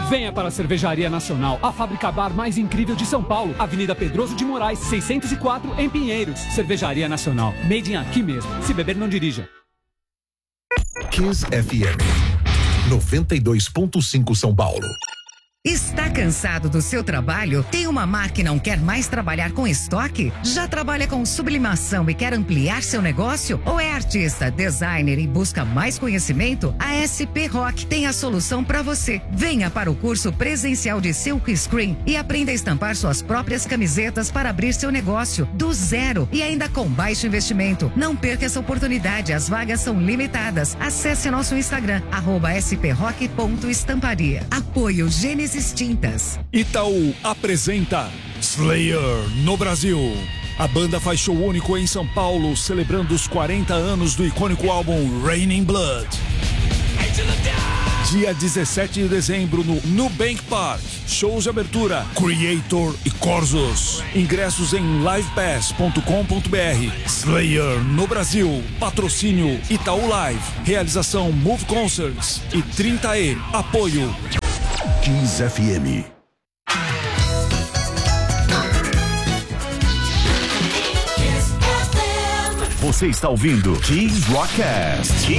Venha para a Cervejaria Nacional, a fábrica bar mais incrível de São Paulo. Avenida Pedroso de Moraes, 604, em Pinheiros. Cervejaria Nacional, made in aqui mesmo. Se beber, não dirija. Kiss FM 92.5 São Paulo. Está cansado do seu trabalho? Tem uma marca e não quer mais trabalhar com estoque? Já trabalha com sublimação e quer ampliar seu negócio? Ou é artista, designer e busca mais conhecimento? A SP Rock tem a solução para você. Venha para o curso presencial de Silk Screen e aprenda a estampar suas próprias camisetas para abrir seu negócio do zero e ainda com baixo investimento. Não perca essa oportunidade, as vagas são limitadas. Acesse nosso Instagram, @sprock.estamparia. Apoio Gênesis Tintas. Itaú apresenta Slayer no Brasil. A banda faz show único em São Paulo, celebrando os 40 anos do icônico álbum Raining Blood. Dia 17 de dezembro no Nubank Park. Shows de abertura Creator e Corzos. Ingressos em livepass.com.br. Slayer no Brasil. Patrocínio Itaú Live. Realização Move Concerts e 30E. Apoio Kiss FM. Você está ouvindo Kiss Rockcast.